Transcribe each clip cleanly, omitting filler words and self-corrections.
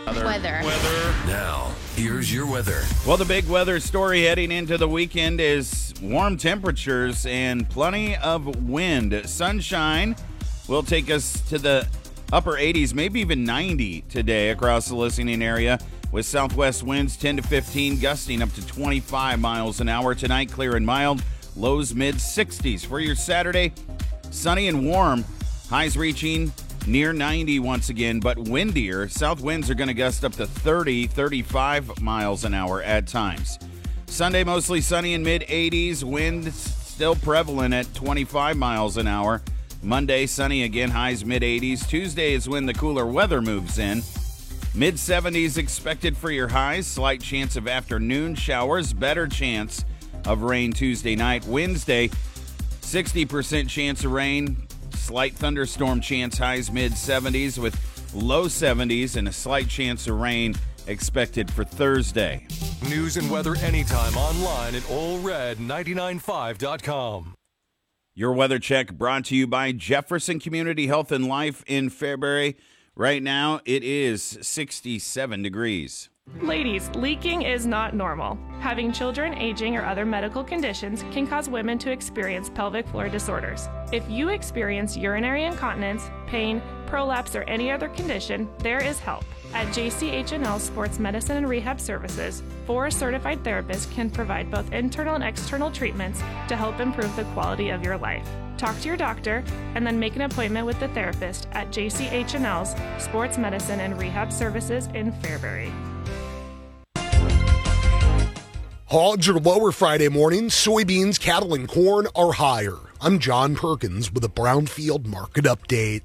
Weather. Now, here's your weather. Well, the big weather story heading into the weekend is warm temperatures and plenty of wind. Sunshine will take us to the upper 80s, maybe even 90 today across the listening area, with southwest winds 10 to 15, gusting up to 25 miles an hour. Tonight, clear and mild, lows mid-60s. For your Saturday, sunny and warm, highs reaching near 90 once again, but windier. South winds are going to gust up to 30, 35 miles an hour at times. Sunday, mostly sunny in mid-80s. Wind still prevalent at 25 miles an hour. Monday, sunny again, highs mid-80s. Tuesday is when the cooler weather moves in. Mid-70s expected for your highs. Slight chance of afternoon showers. Better chance of rain Tuesday night. Wednesday, 60% chance of rain. Slight thunderstorm chance, highs mid-70s with low 70s and a slight chance of rain expected for Thursday. News and weather anytime online at allred995.com. Your weather check brought to you by Jefferson Community Health and Life in Fairbury. Right now, it is 67 degrees. Ladies, leaking is not normal. Having children, aging, or other medical conditions can cause women to experience pelvic floor disorders. If you experience urinary incontinence, pain, prolapse, or any other condition, there is help. At JCH&L Sports Medicine and Rehab Services, 4 certified therapists can provide both internal and external treatments to help improve the quality of your life. Talk to your doctor and then make an appointment with the therapist at JCH&L's Sports Medicine and Rehab Services in Fairbury. Hogs are lower Friday morning. Soybeans, cattle, and corn are higher. I'm John Perkins with a Brownfield Market Update.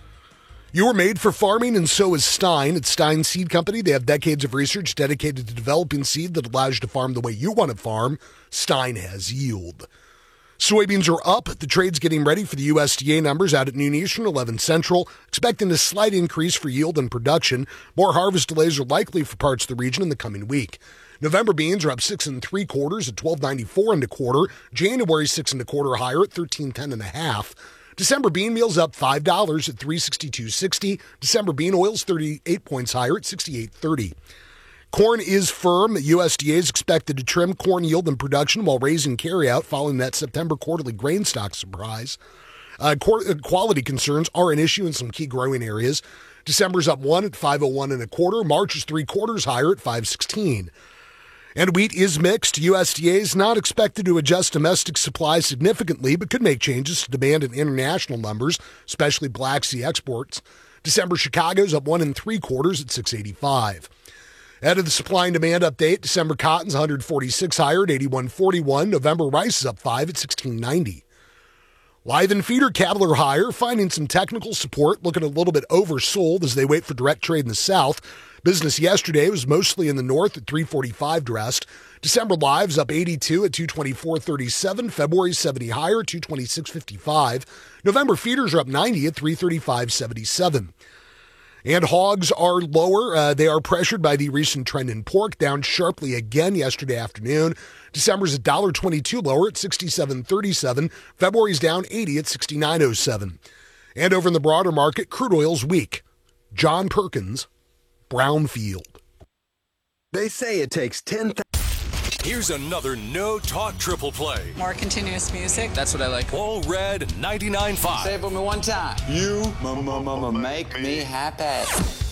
You were made for farming, and so is Stein. At Stein Seed Company, they have decades of research dedicated to developing seed that allows you to farm the way you want to farm. Stein has yield. Soybeans are up. The trade's getting ready for the USDA numbers out at noon Eastern, 11 Central, expecting a slight increase for yield and production. More harvest delays are likely for parts of the region in the coming week. November beans are up 6 3/4 at $12.94 and a quarter. January 6 1/4 higher at $13.10 and a half. December bean meal's up $5 at $3.6260. December bean oil's 38 points higher at $68.30. Corn is firm. The USDA is expected to trim corn yield and production while raising carryout following that September quarterly grain stock surprise. Quality concerns are an issue in some key growing areas. December's up 1 at $5.01 and a quarter. March is 3/4 higher at $5.16. And wheat is mixed. USDA is not expected to adjust domestic supply significantly, but could make changes to demand and international numbers, especially Black Sea exports. December Chicago's up 1 3/4 at $6.85. Ahead of the supply and demand update, December cotton's 146 higher at $81.41. November rice is up 5 at $16.90. Live and feeder cattle are higher, finding some technical support, looking a little bit oversold as they wait for direct trade in the South. Business yesterday was mostly in the north at 345 dressed. December lives up 82 at 224.37. February 70 higher, 226.55. November feeders are up 90 at 335.77. And hogs are lower. They are pressured by the recent trend in pork, down sharply again yesterday afternoon. December's $1.22 lower at 67.37. February's down 80 at 69.07. And over in the broader market, crude oil's weak. John Perkins, Brownfield. They say it takes 10,000. Here's another No Talk triple play. More continuous music. That's what I like. All Red 99.5. Say it for me one time. You make me happy.